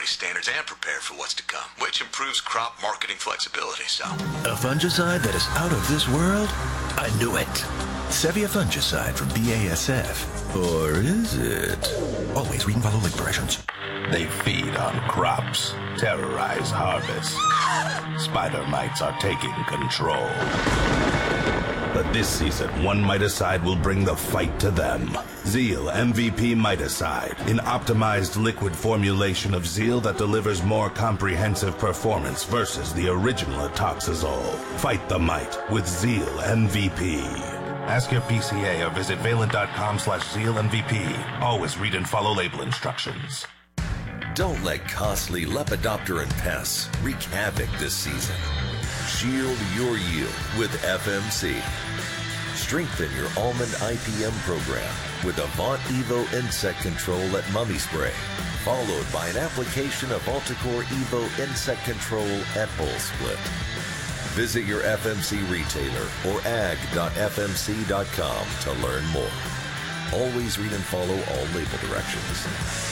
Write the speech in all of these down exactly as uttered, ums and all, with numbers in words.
laboratory standards and prepared for what's to come, which improves crop marketing flexibility, so. A fungicide that is out of this world? I knew it. Sevia fungicide from B A S F. Or is it? Always read and follow label directions. They feed on crops, terrorize harvests. Spider mites are taking control. But this season, one miticide will bring the fight to them. Zeal M V P Miticide, an optimized liquid formulation of Zeal that delivers more comprehensive performance versus the original Atoxazole. Fight the mite with Zeal M V P. Ask your P C A or visit valent.com slash Zeal M V P. Always read and follow label instructions. Don't let costly Lepidopteran pests wreak havoc this season. Shield your yield with F M C. Strengthen your almond I P M program with Avant Evo Insect Control at Mummy Spray, followed by an application of Alticore Evo Insect Control at Bull Split. Visit your F M C retailer or ag dot f m c dot com to learn more. Always read and follow all label directions.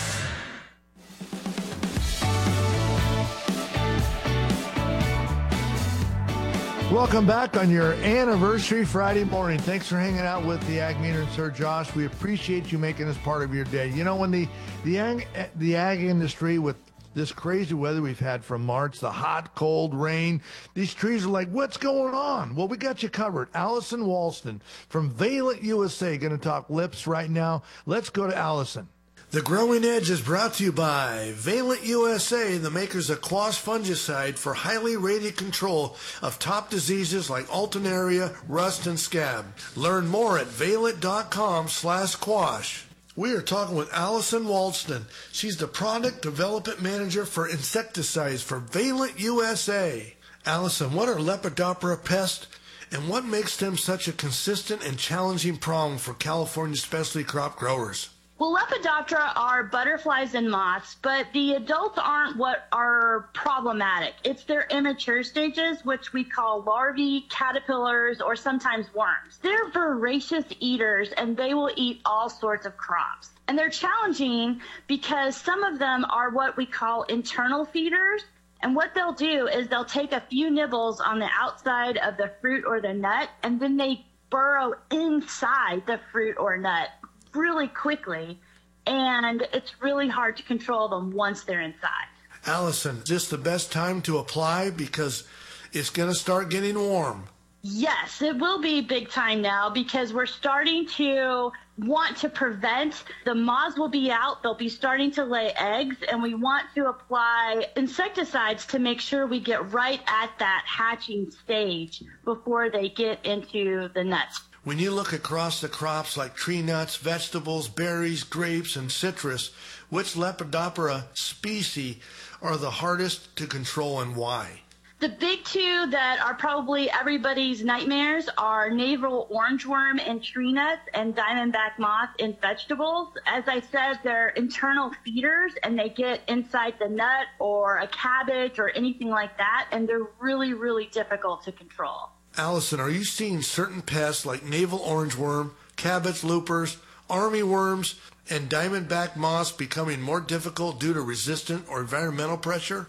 Welcome back on your anniversary Friday morning. Thanks for hanging out with the Ag Meter and Sir Josh. We appreciate you making this part of your day. You know, when the the ag, the ag industry, with this crazy weather we've had from March, the hot, cold rain, these trees are like, what's going on? Well, we got you covered. Allison Walston from Valent U S A going to talk lips right now. Let's go to Allison. The Growing Edge is brought to you by Valent U S A, the makers of Quash fungicide for highly rated control of top diseases like Alternaria, rust, and scab. Learn more at valent.com slash quash. We are talking with Allison Walston. She's the Product Development Manager for Insecticides for Valent U S A. Allison, what are Lepidoptera pests, and what makes them such a consistent and challenging problem for California specialty crop growers? Well, Lepidoptera are butterflies and moths, but the adults aren't what are problematic. It's their immature stages, which we call larvae, caterpillars, or sometimes worms. They're voracious eaters, and they will eat all sorts of crops. And they're challenging because some of them are what we call internal feeders. And what they'll do is they'll take a few nibbles on the outside of the fruit or the nut, and then they burrow inside the fruit or nut really quickly, and it's really hard to control them once they're inside. Allison, is this the best time to apply because it's going to start getting warm? Yes, it will be big time now because we're starting to want to prevent. The moths will be out, they'll be starting to lay eggs, and we want to apply insecticides to make sure we get right at that hatching stage before they get into the nuts. When you look across the crops like tree nuts, vegetables, berries, grapes, and citrus, which Lepidoptera species are the hardest to control and why? The big two that are probably everybody's nightmares are navel orangeworm in tree nuts and diamondback moth in vegetables. As I said, they're internal feeders, and they get inside the nut or a cabbage or anything like that, and they're really, really difficult to control. Allison, are you seeing certain pests like navel orangeworm, cabbage loopers, army worms, and diamondback moths becoming more difficult due to resistant or environmental pressure?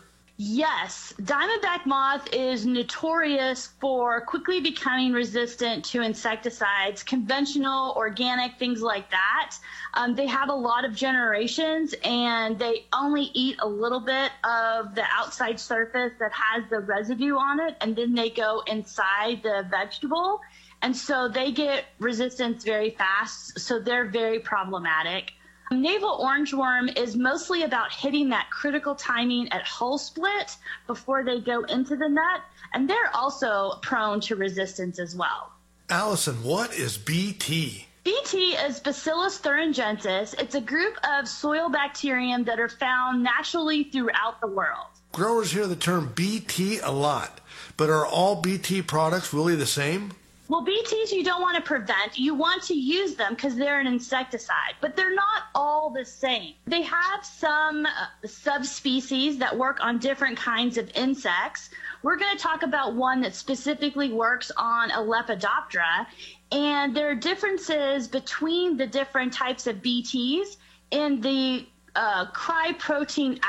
Yes, diamondback moth is notorious for quickly becoming resistant to insecticides, conventional, organic, things like that. Um, they have a lot of generations, and they only eat a little bit of the outside surface that has the residue on it, and then they go inside the vegetable. And so they get resistance very fast, so they're very problematic. Navel orangeworm is mostly about hitting that critical timing at hull split before they go into the nut, and they're also prone to resistance as well. Allison, what is B T? B T is Bacillus thuringiensis. It's a group of soil bacterium that are found naturally throughout the world. Growers hear the term B T a lot, but are all B T products really the same? Well, B Ts you don't want to prevent. You want to use them because they're an insecticide, but they're not all the same. They have some uh, subspecies that work on different kinds of insects. We're going to talk about one that specifically works on a Lepidoptera, and there are differences between the different types of B Ts in the uh, cry protein